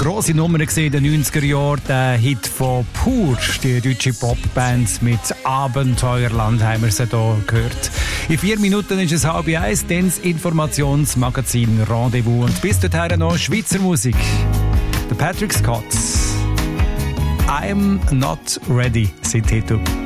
grosse Nummer in den 90er Jahren, der Hit von Pur, die deutsche Popband mit Abenteuerland, haben wir sie hier gehört. In 4 Minuten ist es 12:30, dann das Informationsmagazin Rendezvous. Und bis dahin noch Schweizer Musik. Der Patrick Scott. I'm Not Ready, sein Titel.